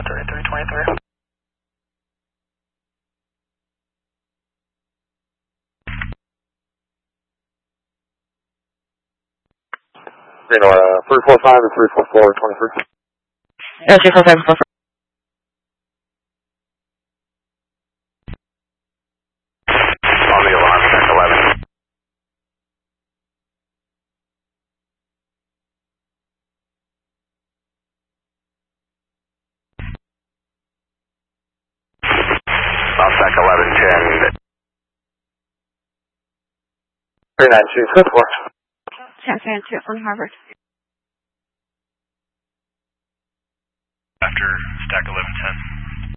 3323. Reno, 345 and 344, 23. No, 345 44. On the alarm, Stack 11. Stack 11, 10. 392, San Francisco from Harvard. After Stack 1110.